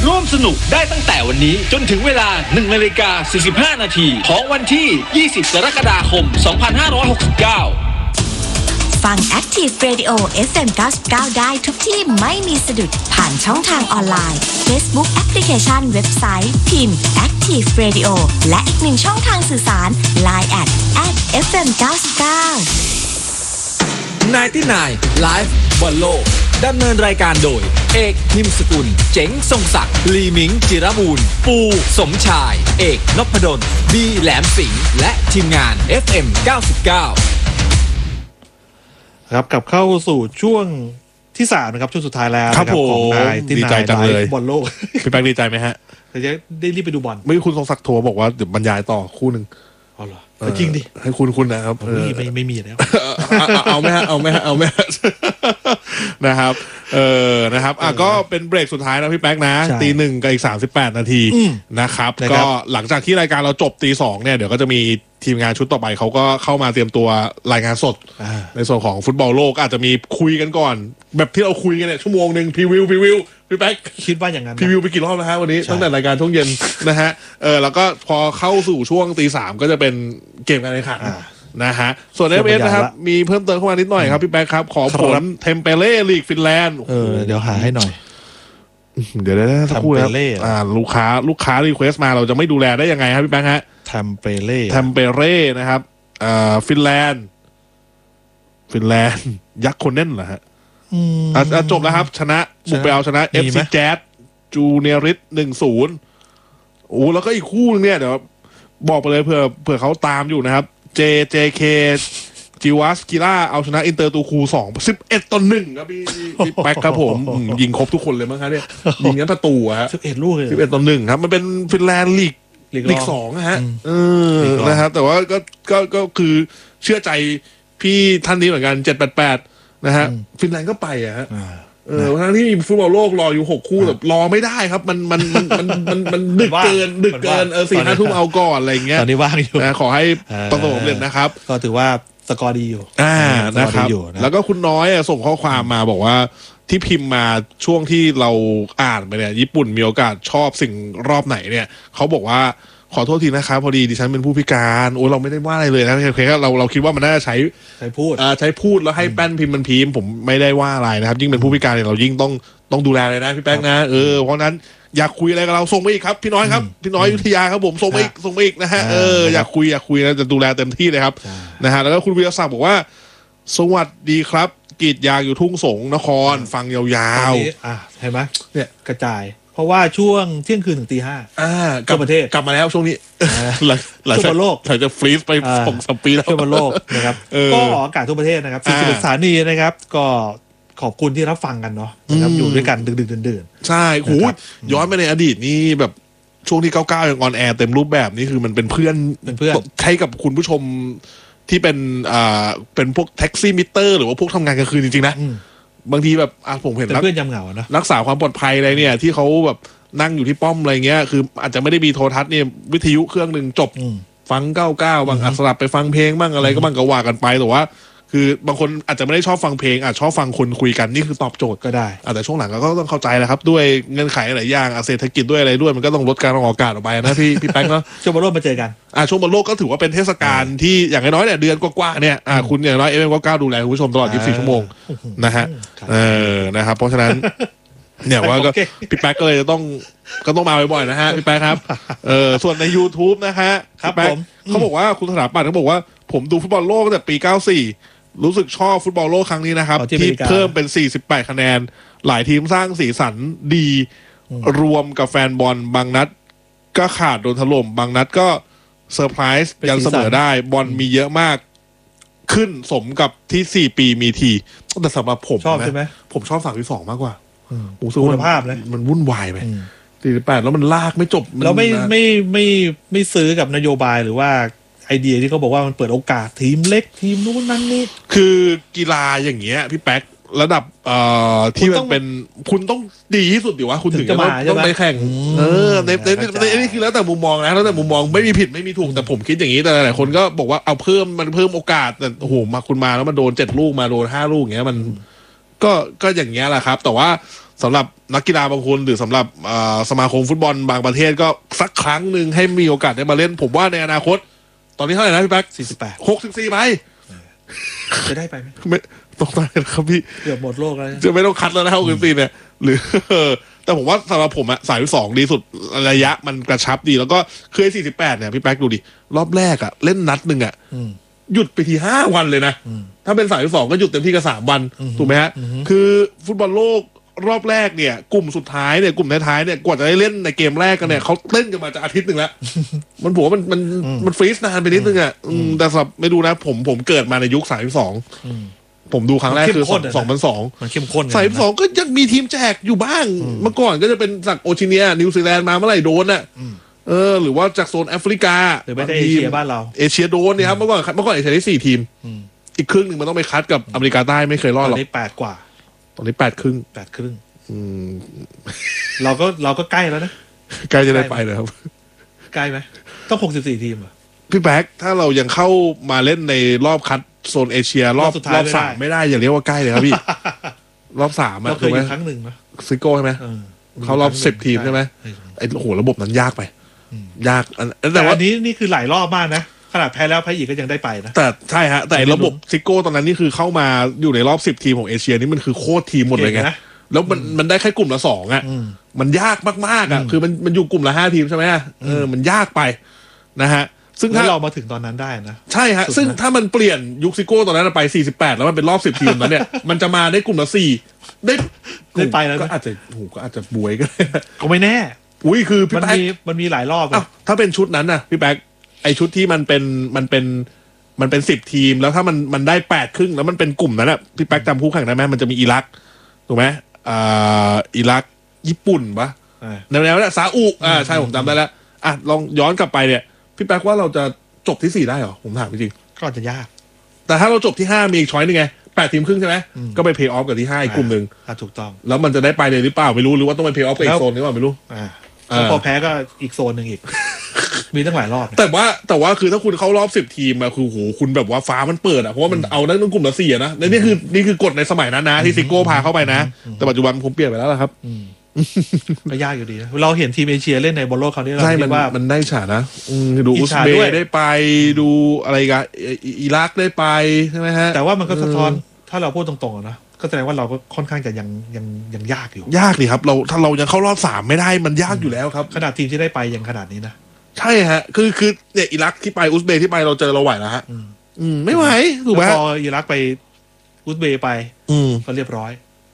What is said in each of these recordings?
ร่วมสนุกได้ตั้งแต่วันนี้จนถึงเวลา 1:45 น.ของวันที่ 20 กรกฎาคม 2569 ฟัง Active Radio FM 99 ได้ทุกที่ไม่มีสะดุดผ่านช่องทางออนไลน์ Facebook Application เว็บไซต์พิมพ์ Active Radio และอีกหนึ่งช่องทางสื่อสาร Line @FM 99 99 Live บอลโลกดำเนินรายการโดยเอกนิมสกุลเจ๋งทรงศักดิ์ลีมิงจิรบูรณ์ปูสมชายเอกนพดลบีแหลมสิงห์และทีมงาน FM 99 ครับกลับเข้าสู่ช่วงที่3นะครับช่วงสุดท้ายแล้วนะครับของนายที่ดีใจจังเลยบอลโลกพี่แป๊กดีใจไหมฮะจะได้รีบไปดูบอลไม่คุณทรงศักดิ์โทรบอกว่าเดี๋ยวบรรยายต่อคู่นึงเอาเหรอจริงดิให้คุณนะครับไม่มีแล้วเอาไหมฮะนะครับนะครับก็เป็นเบรกสุดท้ายนะพี่แป๊กนะตี 1กับอีก38 นาทีนะครับก็หลังจากที่รายการเราจบตี 2เนี่ยเดี๋ยวก็จะมีทีมงานชุดต่อไปเขาก็เข้ามาเตรียมตัวรายงานสดในส่วนของฟุตบอลโลกอาจจะมีคุยกันก่อนแบบที่เราคุยกันเนี่ยชั่วโมงนึงพรีวิวพี่แป๊กคิดว่าอย่างนั้นพรีวิวไปกี่รอบแล้วฮะวันนี้ตั้งแต่รายการช่วงเย็นนะฮะแล้วก็พอเข้าสู่ช่วงตี 3ก็จะเป็นเกมการแข่งขันนะฮะส่วน FS นะครับมีเพิ่มเติมเข้ามานิดหน่อยครับพี่แป๊กครับขอผลเทมเปเล่ลีกฟินแลนด์เดี๋ยวหาให้หน่อยเดี๋ยวได้สักครู่ครับลูกค้ารีเควสมาเราจะไม่ดูแลได้ยังไงครับพี่แป๊กฮะเทมเปเล่นะครับฟินแลนด์ยักษ์คนแน่นเหรอฮะจบแล้วครับชนะบุกไปเอาชนะ FC Jazz จูเนียริส 1-0 โอ้แล้วก็อีกคู่นึงเนี่ยเดี๋ยวบอกไปเลยเผื่อเขาตามอยู่นะครับ JK จิวัสกิล่าเอาชนะอินเตอร์ตูคู11-1ครับพี่แป๊กครับผมยิงครบทุกคนเลยมั้งครับเนี่ยยิงงั้นประตูฮะ 11 ลูกเลย 11-1ครับมันเป็นฟินแลนด์ลีก2ฮะนะครับแต่ว่าก็คือเชื่อใจพี่ท่านนี้เหมือนกัน788นะฮะฟินแลนด์ก็ไปอะฮะทั้งที่มีฟุตบอลโลกรออยู่6คู่แบบรอไม่ได้ครับมันดึกเกิน4-5 ทุ่มเอาก่อนอะไรเงี้ยตอนนี้ว่างอยู่ขอให้ประสบความสำเร็จนะครับก็ถือว่าสกอร์ดีอยู่นะครับแล้วก็คุณน้อยส่งข้อความมาบอกว่าที่พิมพ์มาช่วงที่เราอ่านไปเนี่ยญี่ปุ่นมีโอกาสชอบสิ่งรอบไหนเนี่ยเขาบอกว่าขอโทษทีนะครับพอดีดิฉันเป็นผู้พิการโอ้เราไม่ได้ว่าอะไรเลยนะแค่เราคิดว่ามันน่าจะใช้พูดแล้วให้แป้นพิมพ์มันพิมพ์ผมไม่ได้ว่าอะไรนะครับยิ่งเป็นผู้พิการเนี่ยเรายิ่งต้องดูแลเลยนะพี่แป๊กนะเพราะนั้นอยากคุยอะไรกับเราส่งมาอีกครับพี่น้อยครับพี่น้อยยุทธยาครับผมส่งมาอีกนะฮะอยากคุยนะจะดูแลเต็มที่เลยครับนะฮะแล้วก็คุณวิรศักดิ์บอกว่าสวัสดีครับกรีดยางอยู่ทุ่งสงนครฟังยาวๆเห็นไหมเนี่ยกระจายเพราะว่าช่วงเที่ยงคืนถึงตี 5ทั่วประเทศกลับมาแล้วช่วงนี้หลังจากโลกจะฟรีซไป2-3 ปีแล้วทั่วโลกนะครับก็ออกอากาศทั่วประเทศนะครับ41 สถานีนะครับก็ขอบคุณที่รับฟังกันเนาะนะครับอยู่ด้วยกันดึกๆดื่นๆใช่โหย้อนไปในอดีตนี่แบบช่วงที่99ยังออนแอร์เต็มรูปแบบนี่คือมันเป็นเพื่อนให้กับคุณผู้ชมที่เป็นพวกแท็กซี่มิเตอร์หรือว่าพวกทำงานกลางคืนจริงๆนะบางทีแบบผมเห็นเพื่อนยำเหงานะรักษาความปลอดภัยอะไรเนี่ยที่เขาแบบนั่งอยู่ที่ป้อมอะไรเงี้ยคืออาจจะไม่ได้มีโทรทัศน์เนี่ยวิทยุเครื่องนึงจบฟัง99บางสลับไปฟังเพลงบ้างอะไรก็บ้างก็ว่ากันไปแต่ว่าคือบางคนอาจจะไม่ได้ชอบฟังเพลงอาจชอบฟังคนคุยกันนี่คือตอบโจทย์ก็ได้แต่ช่วงหลังก็ต้องเข้าใจแหละครับด้วยเงื่อนไขหลายอย่างเศรษฐกิจด้วยอะไรด้วยมันก็ต้องลดการออกอากาศออกไปนะพี่แป๊กเนาะช่วงบอลโลกมาเจอกันช่วงบอลโลกก็ถือว่าเป็นเทศกาลที่อย่างน้อยเนี่ยเดือนกว่าๆเนี่ยคุณอย่างน้อยFM ก็ดูแลคุณผู้ชมตลอด24 ชั่วโมงนะฮะนะครับเพราะฉะนั้นเนี่ยว่าก็พี่แป๊กก็เลยจะต้องมาบ่อยๆนะฮะพี่แป๊กครับส่วนใน YouTube นะฮะครับผมเขาบอกว่าคุณสถาปัตย์เขาบอกว่าผมดูฟุตบอลโลกตั้งแต่ปี94รู้สึกชอบฟุตบอลโลกครั้งนี้นะครับที่เพิ่มเป็น48 คะแนนหลายทีมสร้างสีสันดีรวมกับแฟนบอลบางนัดก็ขาดโดนถล่มบางนัดก็เซอร์ไพรส์ยังเสมอได้บอลมีเยอะมากขึ้นสมกับที่4 ปีมีทีแต่สำหรับผมชอบใช่ไหมผมชอบ32มากกว่าคุณภาพนะมันวุ่นวายไป48แล้วมันลากไม่จบแล้วไม่ซื้อกับนโยบายหรือว่าไอเดียที่เขาบอกว่ามันเปิดโอกาสทีมเล็กทีมนู้นนั่นนี่คือกีฬาอย่างเงี้ยพี่แป๊กระดับที่มันเป็นคุณต้องดีที่สุดดิวะคุณถึงจะต้องไปแข่งในนี่คือแล้วแต่มุมมองนะแล้วแต่มุมมองไม่มีผิดไม่มีถูกแต่ผมคิดอย่างนี้แต่หลายคนก็บอกว่าเอาเพิ่มโอกาสแต่โอ้โหมาคุณมาแล้วมันโดน7 ลูกมาโดน5 ลูกอย่างเงี้ยมันก็อย่างเงี้ยแหละครับแต่ว่าสำหรับนักกีฬาบางคนหรือสำหรับสมาคมฟุตบอลบางประเทศก็สักครั้งหนึ่งให้มีโอกาสได้มาเล่นผมว่าในอนาคตตอนนี้เท่าไหร่นะพี่แป๊ก64ไปจะได้ไปไหมไม่ต้องได้ครับพี่เกือบหมดโลกแล้วจะไม่ต้องคัดแล้วนะ64เนี่ยหรือแต่ผมว่าสำหรับผมอะ32ดีสุดระยะมันกระชับดีแล้วก็เคย48เนี่ยพี่แป๊กดูดิรอบแรกอะเล่นนัดหนึ่งอะหยุดไปที5 วันเลยนะถ้าเป็น32ก็หยุดเต็มที่ก็3 วันถูกไหมฮะคือฟุตบอลโลกรอบแรกเนี่ยกลุ่มสุดท้ายเนี่ยกลุ่มท้ายๆเนี่ยกว่าจะได้เล่นในเกมแรกกันเนี่ยเขาเล่นกันมาจะอาทิตย์หนึ่งแล้วมันผมว่ามันฟรีสนานไปนิดนึงอ่ะแต่สำหรับไม่ดูนะผมเกิดมาในยุค32ผมดูครั้งแรกคือ2002 มันเข้มข้น 32ก็ยังมีทีมแจกอยู่บ้างเมื่อก่อนก็จะเป็นจากโอชิเนียนิวซีแลนด์มาเมื่อไหร่โดนอ่ะหรือว่าจากโซนแอฟริกาหรือไม่ได้เอเชียบ้านเราเอเชียโดนเนี่ยครับเมื่อก่อนเอเชียได้4 ทีมอีกครึ่งหนึ่งมันต้องไปคัดกับอเมริกาใต้ไม่เคยรอดหรอกตอนนี้8 กว่าตอนนี้8 ครึ่งเราก็ใกล้แล้วนะใกล้จะได้ไปเลยครับใกล้ไหมต้อง64 ทีมอ่ะพี่แบ๊กถ้าเรายังเข้ามาเล่นในรอบคัดโซนเอเชียรอบ3ไม่ได้อย่าเรียกว่าใกล้เลยครับพี่รอบ3 เราเคยอยู่ครั้งหนึ่งนะซิโก้ใช่ไหมเขารอบ10 ทีมใช่ไหมไอ้โหระบบนั้นยากไปยากแต่ว่านี่คือหลายรอบมากนะขนาดแพ้แล้วแพ้อีกก็ยังได้ไปนะแต่ใช่ฮะแต่ระบบซิโก้ตอนนั้นนี่คือเข้ามาอยู่ในรอบ10 ทีมของเอเชียนี่มันคือโคตรทีมหมดเลยไงแล้วมันได้แค่กลุ่มละ2อ่ะมันยากมากๆอ่ะคือมันอยู่กลุ่มละ5 ทีมใช่ไหมมันยากไปนะฮะซึ่งถ้าเรามาถึงตอนนั้นได้นะใช่ฮะซึ่งถ้ามันเปลี่ยนยุคซิโก้ตอนนั้นไป48แล้วมันเป็นรอบ10 ทีมนั้นเนี่ยมันจะมาได้กลุ่มละ4ได้ไปแล้วก็อาจจะบวยก็ไม่แน่อุ้ยคือพี่แป๊กมันมีหลายรอบถ้าเป็นชุดนั้นน่ะพี่แป๊กไอชุดที่มันเป็น10 ทีมแล้วถ้ามันได้8 ครึ่งแล้วมันเป็นกลุ่มนั้นอ่ะพี่แป๊กจำคู่แข่งได้ไหมมันจะมีอิรักถูกไหมอิรักญี่ปุ่นปะแนวนั้นซาอุใช่ผมจำได้แล้วลองย้อนกลับไปเนี่ยพี่แป๊กว่าเราจะจบที่4ได้เหรอผมถามจริงก็จะยากแต่ถ้าเราจบที่5มีอีกช้อยนึงไง8 ทีมครึ่งใช่ไหมก็ไปเพย์ออฟกับที่5อีกกลุ่มนึงถูกต้องแล้วมันจะได้ไปเลยหรือเปล่าไม่รู้หรือว่าต้องไปเพย์ออฟกับอีกโซนนึงว่าไม่รู้แล้วพอแพ้ก็อีกโซนหนึ่งอีกมีตั้งหลายรอบแต่ว่าคือถ้าคุณเข้ารอบ10 ทีมอะคือโหคุณแบบว่าฟ้ามันเปิดอะเพราะว่ามันเอาได้ตั้งกลุ่มละ4นะนี่คือกฎในสมัยนั้นนะที่ซิโก้พาเข้าไปนะแต่ปัจจุบันผมเปลี่ยนไปแล้วล่ะครับก็ยากอยู่ดีนะเราเห็นทีมเอเชียเล่นในบอลโลกคราวนี้เราคิดว่ามันได้ฉานะดูอุซเบย์ได้ไปดูอะไรกันอิรักได้ไปใช่ไหมฮะแต่ว่ามันก็สะท้อนถ้าเราพูดตรงๆนะก็แสดงว่าเราก็ค่อนข้างจะยังยากอยู่ยากดิครับถ้าเรายังเข้ารอบ3ไม่ได้มันยากอยู่แล้วครับขนาดทีมที่ได้ไปยังขนาดนี้นะใช่ฮะคือเนี่ยอิรักที่ไปอุซเบย์ที่ไปเราเจอเราไหวแล้วฮะไม่ไหวถูกไหมพออิรักไปอุซเบย์ไปก็เรียบร้อย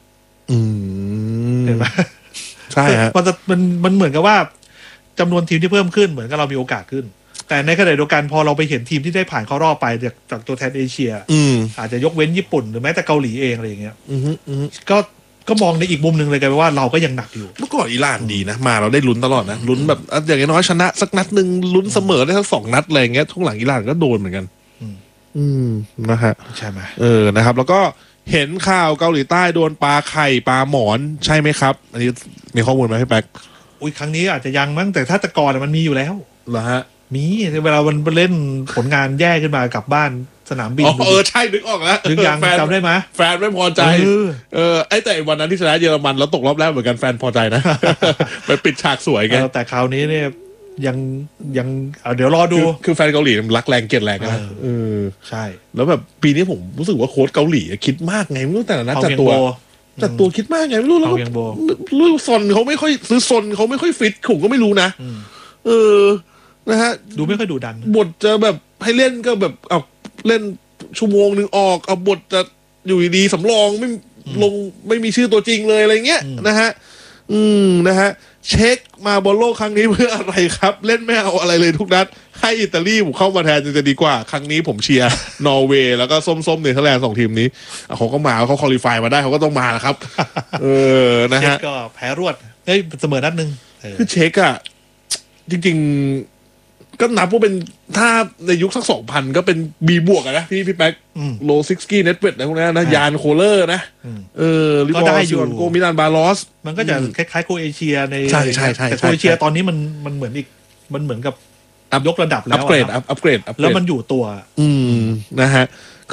เห็นไหมใช่ฮะมันเหมือนกับว่าจำนวนทีมที่เพิ่มขึ้นเหมือนกับเรามีโอกาสขึ้นแต่ในขณะเดียวกันพอเราไปเห็นทีมที่ได้ผ่านเข้ารอบไปจากตัวแทนเอเชียอาจจะยกเว้นญี่ปุ่นหรือแม้แต่เกาหลีเองอะไรอย่างเงี้ยก็มองในอีกมุมหนึ่งเลยกันว่าเราก็ยังหนักอยู่เมื่อก่อนอิหร่านดีนะมาเราได้ลุ้นตลอดนะลุ้นแบบอย่างน้อยชนะสักนัดนึงลุ้นเสมอได้ทั้ง2 นัดอะไรอย่างเงี้ยทุกหลังอิหร่านก็โดนเหมือนกันนะฮะใช่ไหมนะครับแล้วก็เห็นข่าวเกาหลีใต้โดนปลาไข่ปลาหมอนใช่ไหมครับอันนี้มีข้อมูลไหมพี่แป๊กอุ้ยครั้งนี้อาจจะยังมั้งแต่ถ้าแต่ก่อนมันมีอยู่แล้วเหรอฮะมีเวลามันเล่นผลงานแย่ขึ้นมากลับบ้านสนามบินใช่นึกออกแล้วนึกยังจำได้ไหมแฟนไม่พอใจไอ้แต่วันนั้นที่ชนะเยอรมันแล้วตกรอบแรกเหมือนกันแฟนพอใจนะไปปิดฉากสวยกันแต่คราวนี้เนี่ยยังเดี๋ยวรอดูคือแฟนเกาหลีมันรักแรงเกลียดแรงนะใช่แล้วแบบปีนี้ผมรู้สึกว่าโค้ชเกาหลีคิดมากไงไม่รู้แต่ละนัดจัดตัวคิดมากไงไม่รู้แล้วรู้ซอนเขาไม่ค่อยซื้อซนเขาไม่ค่อยฟิตผมก็ไม่รู้นะนะฮะดูไม่ค่อยดูดันบทจะแบบให้เล่นก็แบบเอาเล่นชั่วโมงนึงออกเอาบทจะอยู่ดีสำรองไม่ลงไม่มีชื่อตัวจริงเลยอะไรเงี้ยนะฮะนะฮะเช็คมาบอลโลกครั้งนี้เพื่ออะไรครับเล่นไม่เอาอะไรเลยทุกนัดให้อิตาลีผมเข้ามาแทนจะดีกว่าครั้งนี้ผมเชียร์นอร์เวย์แล้วก็ส้มๆเนเธอร์แลนด์2 ทีมนี้เขาก็มาเขาควอลิฟายมาได้เขาก็ต้องมาครับนะฮะก็แพ้รวดเสมอนัดนึงคือเช็คอะจริงๆก็นับว่าเป็นถ้าในยุคสัก 2000ก็เป็น B บวกนะพี่แป๊กโลซิกสกี้เน็ตเวทอะไรพวกนี้นะยานโคเลอร์นะก็ได้อยู่โกมิลานบาลอสมันก็จะคล้ายๆโคเอเชียในใช่แต่โคเอเชียตอนนี้มันเหมือนอีกมันเหมือนกับยกระดับแล้วอัปเกรดแล้วมันอยู่ตัวนะฮะก็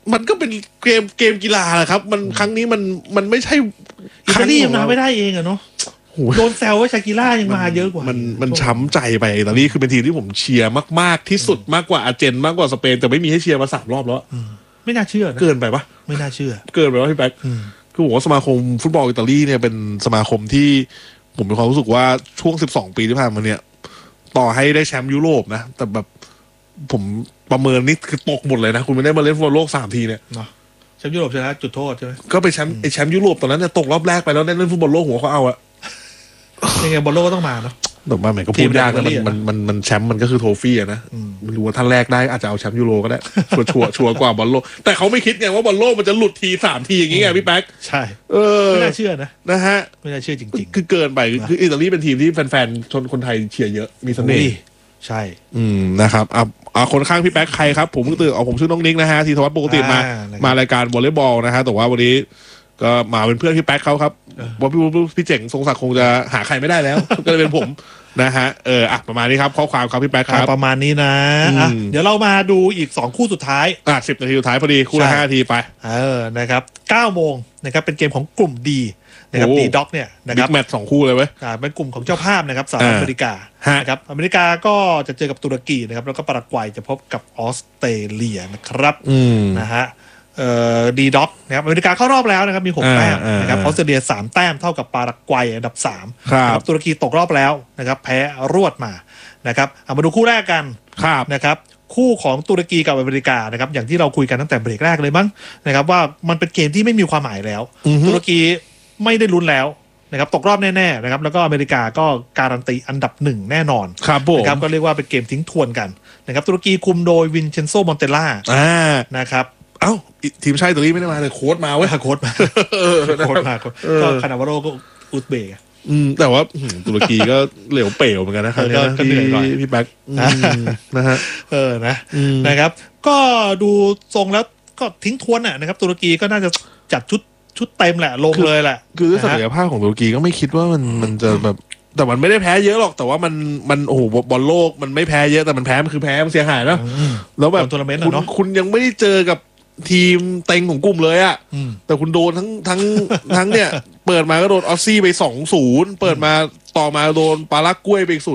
มันก็เป็นเกมกีฬาแหละครับมันครั้งนี้มันไม่ใช่อิตาลียังมาไม่ได้เองอะเนาะโดนแซวว่าชากิล่ายังมาเยอะกว่ามันช้ำใจไปอิตาลีคือเป็นทีมที่ผมเชียร์มากๆที่สุดมากกว่าอาร์เจนมากกว่าสเปนแต่ไม่มีให้เชียร์มา3 รอบแล้วไม่น่าเชื่อเกินไปปะไม่น่าเชื่อเกินไปว่าพี่แป๊กคือผมว่าสมาคมฟุตบอลอิตาลีเนี่ยเป็นสมาคมที่ผมมีความรู้สึกว่าช่วง12 ปีที่ผ่านมาเนี่ยต่อให้ได้แชมป์ยุโรปนะแต่แบบผมประเมินนี่คือตกหมดเลยนะคุณไม่ได้มาเล่นฟุตบอลโลก3 ทีเนี่ยแชมป์ยุโรปชนะจุดโทษใช่ไหมก็ไปแชมป์ยุโรปตอนนั้นเนี่ยตกรอบแรกไปแล้วเล่นฟุตบอลโลกหัวเขาเอาอะยังไงบอลโลกก็ต้องมาเนาะแต่ว่าแหมก็พูดยากนะมันแชมป์มันก็คือโทฟี่อะนะไม่รู้ว่าท่านแรกได้อาจจะเอาแชมป์ยูโรก็ได้ชัวร์กว่าบอลโลกแต่เขาไม่คิดไงว่าบอลโลกมันจะหลุดที3 ทีอย่างงี้ไงพี่แป๊กใช่ไม่น่าเชื่อนะฮะไม่น่าเชื่อจริงๆคือเกินไปคืออิตาลีเป็นทีมที่แฟนๆชนคนไทยเชียร์เยอะมีเสน่ห์ใช่นะครับคนข้างพี่แป๊กใครครับผมตื่นผมชื่อน้องนิกนะฮะทีทวัฒน์ปกติมารายการวอลเลย์บอลนะฮะแต่ว่าวันนี้ก็มาเป็นเพื่อนพี่แป๊กเขาครับว่าพี่เจ๋งทรงศักดิ์คงจะหาใครไม่ได้แล้วก็เลยเป็นผมนะฮะประมาณนี้ครับข้อความครับพี่แป๊กครับประมาณนี้นะเดี๋ยวเรามาดูอีก2 คู่สุดท้าย 10 นาทีสุดท้ายพอดีคู่ละ5 นาทีไปนะครับ 9 โมงนะครับเป็นเกมของกลุ่มดีนะครับดีด็อกเนี่ยนะครับบิ๊กแมตช์2 คู่เลยเว้ยเป็นกลุ่มของเจ้าภาพนะครับสหรัฐอเมริกานะครับอเมริกาก็จะเจอกับตุรกีนะครับแล้วก็ปารากวัยจะพบกับออสเตรเลียนะครับนะฮะดีด็อกนะครับอเมริกาเข้ารอบแล้วนะครับมี6 แต้มนะครับออสเตรเลีย3 แต้มเท่ากับปารากวัยอันดับ3ครับตุรกีตกรอบแล้วนะครับแพ้รวดมานะครับมาดูคู่แรกกันนะครับคู่ของตุรกีกับอเมริกานะครับอย่างที่เราคุยกันตั้งแต่เบรกแรกเลยมั้งนะครับว่ามันเป็นเกมที่ไม่มีความหมายแล้วตุรกีไม่ได้ลุ้นแล้วนะครับตกรอบแน่ๆนะครับแล้วก็อเมริกาก็การันตีอันดับ1แน่นอนนะครับก็เรียกว่าเป็นเกมทิ้งทวนกันนะครับตุรกีคุมโดยวินเชนโซมอนเตล่านะครับทีมชาติอิตาลีไม่ได้มาเลยโค้ชมาเว้ยโค้ชมาก็คานาโวโรก็อุซเบกแต่ว่าตุรกีก็เหลวเป๋วเหมือนกันนะครับก็เหนื่อยหน่อยพี่แบ็คนะฮะนะครับก็ดูทรงแล้วก็ทิ้งทวนนะครับตุรกีก็น่าจะจัดชุดเต็มแหละลงเลยแหละคือศักยภาพของตุรกีก็ไม่คิดว่ามันจะแบบแต่มันไม่ได้แพ้เยอะหรอกแต่ว่ามันโอ้โหบอลโลกมันไม่แพ้เยอะแต่มันแพ้มันคือแพ้มันเสียหายนะแล้วแบบคุณยังไม่ได้เจอกับทีมเต็งของกลุ่มเลยอะแต่คุณโดนทั้งเนี่ยเปิดมาก็โดนออสซี่ไป 2-0 เปิดมาต่อมาโดนปาลักกล้วยไปอีก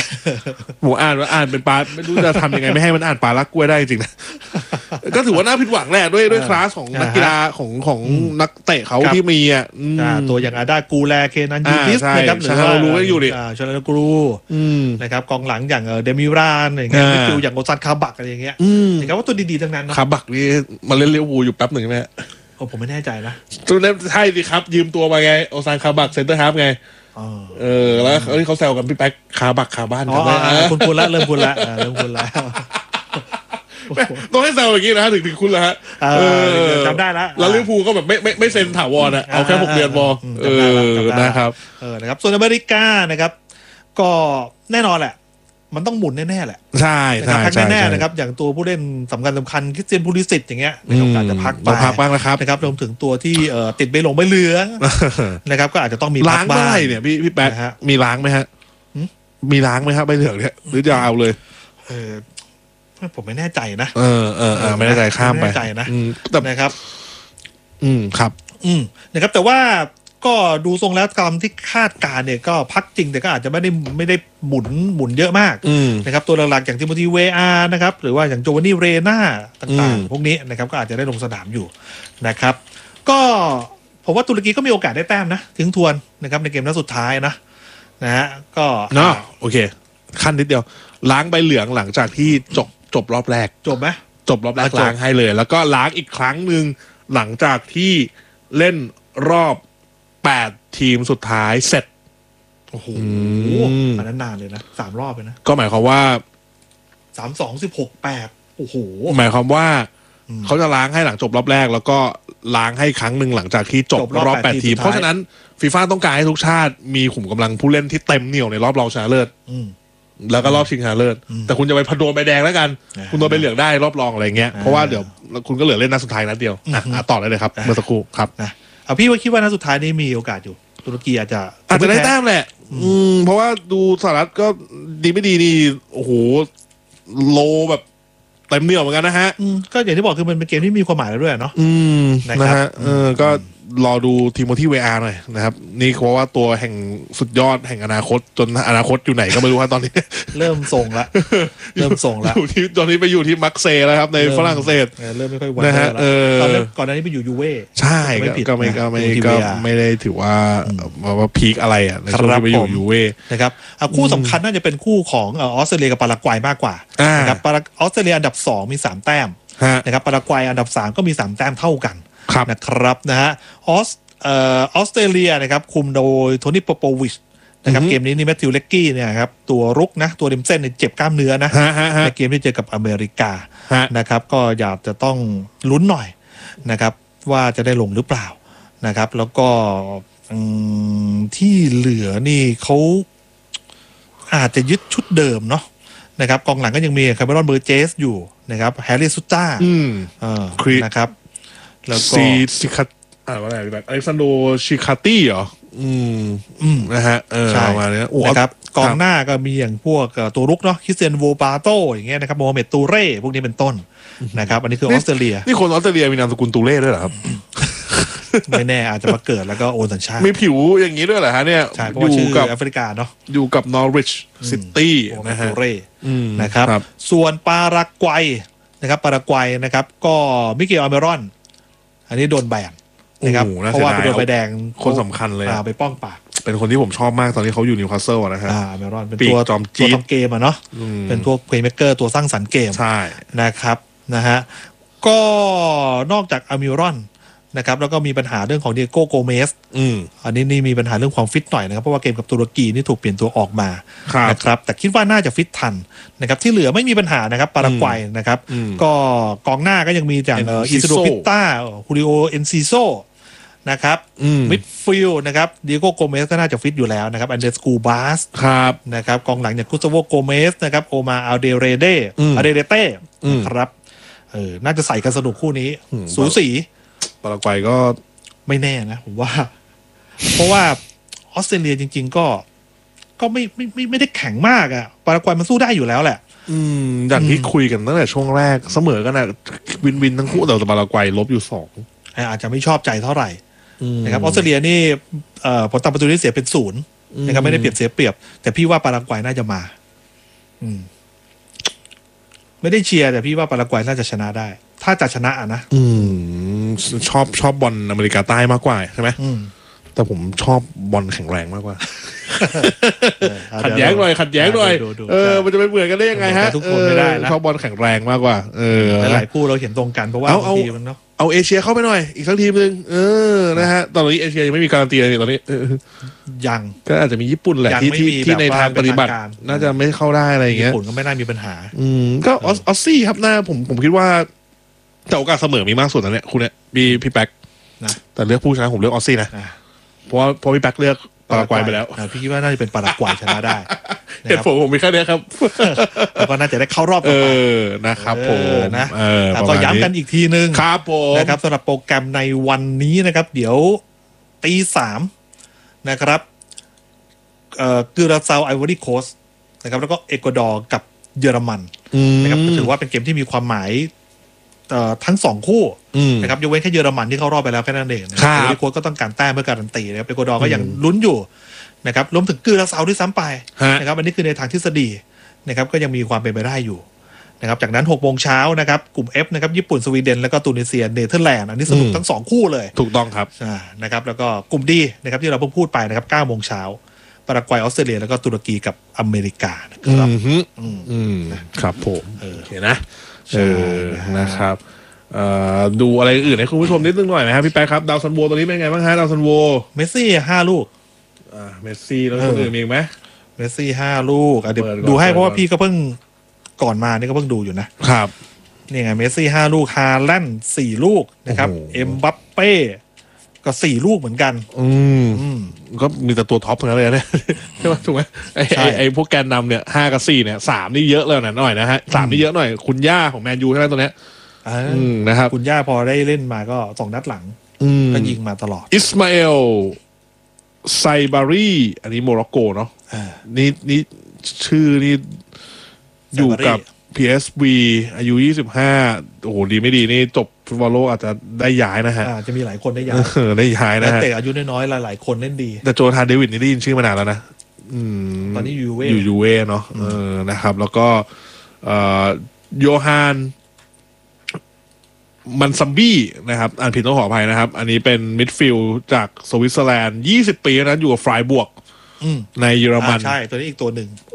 0-1 ผมอ่านเป็นปาไม่รู้จะทำยังไงไม่ให้มันอ่านปาลักกล้วยได้จริงนะก็ถือว่าน่าผิดหวังแหละด้วยคลาสของนักกีฬาของนักเตะเขาที่มีตัวอย่างอาดากูแลเคนันยูทิสนะครับหรือว่ารู้กันอยู่ดิชลกรูนะครับกองหลังอย่างเดมิรานอย่างเงี้ยฟิลอย่างโอซันคาบักอะไรอย่างเงี้ยนะครับว่าตัวดีๆทั้งนั้นคาบักนี่มาเล่นเลี้ยววูอยู่แป๊บหนึ่งใช่ไหมผมไม่แน่ใจนะตัวนั้นใช่สิครับยืมตัวมาไงโอซันคาบักเซนเตอร์ฮาล์ฟไงแล้วเขาแซวกันพี่แป๊กคาบักคาบ้านกันคุณพูดละเริ่มพูดละต้องให้แซวอย่างนี้นะถึงคุณละฮะจำได้ละแล้วลิเวอร์พูลก็แบบไม่เซ็นถาวรเอาแค่6 เดือนพอนะครับนะครับส่วนอเมริกานะครับก็แน่นอนแหละมันต้องหมุนแน่ๆแหละใช่พักแน่ๆนะครับอย่างตัวผู้เล่นสำคัญคริสเตียนพูลิสิตอย่างเงี้ยในโอกาสจะพักบ้างนะครับรวมถึงตัวที่ติดใบเหลืองนะครับก็อาจจะต้องมีล้างบ้างเนี่ยพี่แป๊ะมีล้างไหมฮะมีล้างไหมครับใบเหลืองเนี่ยหรือจะเอาเลยผมไม่แน่ใจนะไม่แน่ใจข้ามไปไม่แน่ใจนะนะครับครับนะครับแต่ว่าก็ดูทรงแล้วตามที่คาดการเนี่ยก็พักจริงแต่ก็อาจจะไม่ได้หมุนเยอะมากนะครับตัวหลักๆอย่างทิโมธีเวอาร์นะครับหรือว่าอย่างโจวานี่เรน่าต่างๆพวกนี้นะครับก็อาจจะได้ลงสนามอยู่นะครับก็ผมว่าตุรกีก็มีโอกาสได้แต้มนะทิ้งทวนนะครับในเกมนัดสุดท้ายนะฮะก็โอเคขั้นนิดเดียวล้างใบเหลืองหลังจากที่จบรอบแรกจบไหมจบรอบแรกล้างให้เลยแล้วก็ล้างอีกครั้งหนึ่งหลังจากที่เล่นรอบ8 ทีมสุดท้ายเสร็จโอ้โหอันนั้นนานเลยนะ3 รอบเลยนะก็หมายความว่า 32-16-8โอ้โหหมายความว่าเขาจะล้างให้หลังจบรอบแรกแล้วก็ล้างให้ครั้งหนึ่งหลังจากที่จบรอบ8 ทีมเพราะฉะนั้นฟีฟ่าต้องการให้ทุกชาติมีขุมกำลังผู้เล่นที่เต็มเหนี่ยวในรอบรองชนะเลิศแล้วก็รอบชิงชนะเลิศแต่คุณจะไปพโดนใบแดงแล้วกันคุณโดนใบเหลืองได้รอบรองอะไรเงี้ยเพราะว่าเดี๋ยวคุณก็เหลือเล่นนัดสุดท้ายนัดเดียวต่อได้เลยครับเมื่อสักครู่ครับพี่ว่าคิดว่านัดสุดท้ายนี้มีโอกาสอยู่ตุรกีอาจจะได้แต้มแหละเพราะว่าดูสหรัฐก็ดีไม่ดีนี่โอ้โหโลแบบเต็มเหนี่ยวเหมือนกันนะฮะก็อย่างที่บอกคือมันเป็นเกมที่มีความหมายด้วยเนาะนะฮะก็รอดูทีโมธีเวอาร์หน่อยนะครับนี่เพราะว่าตัวแห่งสุดยอดแห่งอนาคตจนอนาคตอยู่ไหนก็ไม่รู้ว่าตอนนี้เริ่มส่งละอยู่ที่ตอนนี้ไปอยู่ที่มักเซแล้วครับในฝรั่งเศสเริ่มไม่ค่อยวันแล้วตอนนั้นก่อนหน้านี้ไปอยู่ยูเว่ใช่ก็ไม่ได้ถือว่าพีคอะไรอ่ะในช่วงที่ไปอยู่ยูเว่นะครับคู่สำคัญน่าจะเป็นคู่ของออสเตรเลียกับปารากวัยมากกว่านะครับออสเตรเลียอันดับ2มี3แต้มนะครับปารากวัยอันดับ3ก็มี3แต้มเท่ากันนะครับนะฮะออสเตรเลียนะครับคุมโดยโทนี่ โปโปวิชนะครับเกมนี้นี่แมทธิว เล็กกี้เนี่ยครับตัวรุกนะตัวริมเส้นเจ็บกล้ามเนื้อนะในเกมที่เจอกับอเมริกานะครับก็อยากจะต้องลุ้นหน่อยนะครับว่าจะได้ลงหรือเปล่านะครับแล้วก็ที่เหลือนี่เขาอาจจะยึดชุดเดิมเนาะนะครับกองหลังก็ยังมีคาร์เมรอน เบอร์เจสอยู่นะครับแฮร์รี่ ซุต้านะครับแล้วก็ซิคัตว่าอะไรแบบอเล็กซานโดชิคาตี้เหรอนะฮะประมาณนี้นะครับกองหน้าก็มีอย่างพวกตัวรุกเนาะคริสเตียน โวปาโตอย่างเงี้ยนะครับโมฮัมเหม็ด ตูเร่พวกนี้เป็นต้นนะครับอันนี้คือออสเตรเลียนี่คนออสเตรเลียมีนามสกุลตูเร่ด้วยเหรอครับไม่แน่อาจจะมาเกิดแล้วก็โอนสัญชาติมีผิวอย่างนี้ด้วยเหรอฮะเนี่ยอยู่กับแอฟริกาเนาะอยู่กับนอริชซิตี้นะฮะตูเร่นะครับส่วนปารากวัยนะครับปารากวัยนะครับก็มิเกล อเมรอนอันนี้โดนแบนนะครับเพราะว่าเป็นโดนใบแดงคนสำคัญเลยไปป้องปากเป็นคนที่ผมชอบมากตอนที่เขาอยู่นิวคาสเซิลนะฮะอเมรอนเป็นตัวจอมจี๊ดทำเกมเนาะเป็นตัวเพลย์เมคเกอร์ตัวสร้างสรรค์เกมใช่นะครับนะฮะก็นอกจากอเมรอนนะครับแล้วก็มีปัญหาเรื่องของเดียโก้ โกเมสอันนี้นี่มีปัญหาเรื่องความฟิตหน่อยนะครับเพราะว่าเกมกับตุรกีนี่ถูกเปลี่ยนตัวออกมานะครับแต่คิดว่าน่าจะฟิตทันนะครับที่เหลือไม่มีปัญหานะครับปารากวัยนะครับก็กองหน้าก็ยังมีอย่างอิซิโด พิตต้าฮูริโอ เอนซิโซนะครับมิดฟิลด์นะครับเดียโก้ โกเมสก็น่าจะฟิตอยู่แล้วนะครับอันเดรส กูบาสนะครับกองหลังอย่างกุสตาโว โกเมสนะครับโอมา อัลเดเรเต้ครับน่าจะใส่กันสนุกคู่นี้สูสีปารากวัยก็ไม่แน่นะผมว่าเพราะว่าออสเตรเลียจริงๆก็ไม่ได้แข็งมากอ่ะปารากวัยมันสู้ได้อยู่แล้วแหละอย่างที่คุยกันตั้งแต่ช่วงแรกเสมอกันนะวินทั้งคู่แต่ปารากวัยลบอยู่2 อาจจะไม่ชอบใจเท่าไหร่นะครับออสเตรเลียนี่ผลตามประตูที่เสียเป็น0นะครับไม่ได้เปรียบเสียเปรียบแต่พี่ว่าปารากวัยน่าจะมาไม่ได้เชียร์แต่พี่ว่าปารากวัยน่าจะชนะได้ถ้าจะชนะอ่ะนะชอบบอลอเมริกาใต้มากกว่าใช่ไหมแต่ผมชอบบอลแข็งแรงมากกว่าขัดแย้งหน่อยมันจะไปเบื่อกันได้ยังไงฮะทุกคนไม่ได้นะชอบบอลแข็งแรงมากกว่าหลายคู่เราเห็นตรงกันเพราะว่าทีมเนาะเอาเอเชียเข้าไปหน่อยอีกสักทีมนึงนะฮะตอนนี้เอเชียยังไม่มีการันตีเลยตอนนี้ยังก็อาจจะมีญี่ปุ่นแหละที่ในทางปฏิบัติน่าจะไม่เข้าได้อะไรอย่างเงี้ยญี่ปุ่นก็ไม่น่ามีปัญหาก็ออสซี่ครับน่าผมคิดว่าแต่โอกาสเสมอมีมากสุดนะเนี่ยคุณเนี่ยพี่แป๊กนะแต่เลือกผู้ชนะผมเลือกออสซี่นะเพราะพี่แป๊กเลือกปารากวัยไปแล้วพี่คิดว่าน่าจะเป็นปารากวัยชนะได้เหตุผลผมมีแค่นี้ครับแล้วก็น่าจะได้เข้ารอบต่อไปนะครับผมนะก็ย้ำกันอีกทีนึงครับผมนะครับสำหรับโปรแกรมในวันนี้นะครับเดี๋ยว 3:00 นะครับกิราซาว ไอวอรี่โคสต์นะครับแล้วก็เอกวาดอร์กับเยอรมันนะครับถือว่าเป็นเกมที่มีความหมายทั้ง2คู่นะครับยกเว้นแค่เยอรมันที่เข้ารอบไปแล้วแค่นั้นเองนะครับเอริโคก็ต้องการแต้มเพื่อการันตีนะครับเอกวาดอร์ก็ยังลุ้นอยู่นะครับรวมถึงกิราซาวด้วยซ้ำไปนะครับอันนี้คือในทางทฤษฎีนะครับก็ยังมีความเป็นไปได้อยู่นะครับจากนั้น 6 โมงเช้านะครับกลุ่ม F นะครับญี่ปุ่นสวีเดนแล้วก็ตุนิเซียเนเธอร์แลนด์อันนี้สนุกทั้ง2คู่เลยถูกต้องครับนะครับแล้วก็กลุ่ม D นะครับที่เราเพิ่งพูดไปนะครับ 9 โมงเช้าปารากวัยออสเตรเลียแล้วก็ตุรกีกับอเมริกานะครับครับผมโอเคนะนะครับดูอะไรอื่นให้คุณผู้ชมนิดนึงหน่อยไหมครับพี่แป๊กครับดาวซันโวตัวนี้เป็นไงบ้างฮะดาวซันโวเมสซี่5 ลูกเมสซี่แล้วคนอื่นมีไหมเมสซี่5 ลูกเดี๋ยวดูให้เพราะว่าพี่ก็เพิ่งก่อนมานี่ก็เพิ่งดูอยู่นะครับนี่ไงเมสซี่5 ลูกฮาแลนด์4 ลูกนะครับเอ็มบัปเป้ก็4 ลูกเหมือนกันก็มีแต่ตัวท็อปทั้งนั้นเลยเนี่ยใช่ไหมถูกไหมไอ้พวกแกนนำเนี่ย5 กับ 4เนี่ย3นี่เยอะเลยนะหน่อยนะฮะ3นี่เยอะหน่อยคุณย่าของแมนยูใช่ไหมตัวเนี้ยนะครับคุณย่าพอได้เล่นมาก็2 นัดหลังก็ยิงมาตลอดอิสมาเอลไซบารีอันนี้โมร็อกโกเนาะนี่ชื่อนี่อยู่กับ PSV อายุ25โอ้โหดีไม่ดีนี่จบฟุตบอลโลกอาจจะได้ย้ายนะฮะจะมีหลายคนได้ย้ายได้ย้ายนะฮะแต่อายุน้อยๆหลายๆคนเล่นดีแต่โจนาธานเดวิดนี่ได้ยินชื่อมานานแล้วนะตอนนี้อยู่ยูเว่เนาะนะครับแล้วก็โยฮานมันซัมบี้นะครับอ่านผิดต้องขออภัยนะครับอันนี้เป็นมิดฟิลด์จากสวิตเซอร์แลนด์20 ปีนั้นอยู่กับไฟบวกในเยอรมันใช่ตัวนี้อีกตัวหนึ่ง